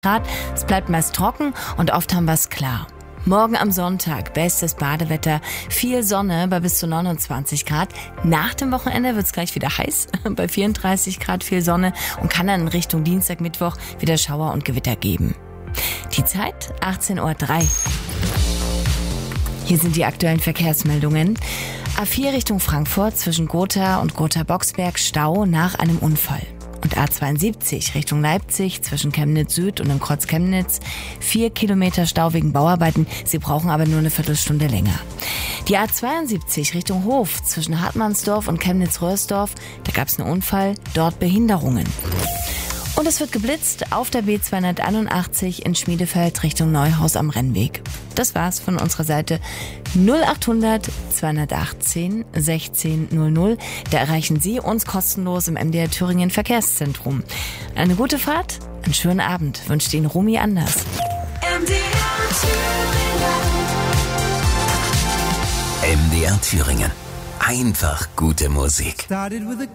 Grad. Es bleibt meist trocken und oft haben wir es klar. Morgen am Sonntag bestes Badewetter, viel Sonne bei bis zu 29 Grad. Nach dem Wochenende wird es gleich wieder heiß, bei 34 Grad viel Sonne und kann dann in Richtung Dienstag, Mittwoch wieder Schauer und Gewitter geben. Die Zeit 18:03 Uhr. Hier sind die aktuellen Verkehrsmeldungen. A4 Richtung Frankfurt zwischen Gotha und Gotha-Boxberg Stau nach einem Unfall. Und A72 Richtung Leipzig zwischen Chemnitz Süd und dem Kreuz Chemnitz 4 Kilometer Stau wegen Bauarbeiten. Sie brauchen aber nur eine Viertelstunde länger. Die A72 Richtung Hof zwischen Hartmannsdorf und Chemnitz-Röhrsdorf. Da gab es einen Unfall, dort Behinderungen. Und es wird geblitzt auf der B281 in Schmiedefeld Richtung Neuhaus am Rennweg. Das war's von unserer Seite. 0800 218 16 00. Da erreichen Sie uns kostenlos im MDR Thüringen Verkehrszentrum. Eine gute Fahrt, einen schönen Abend wünscht Ihnen Romy Anders. MDR Thüringen. Einfach gute Musik.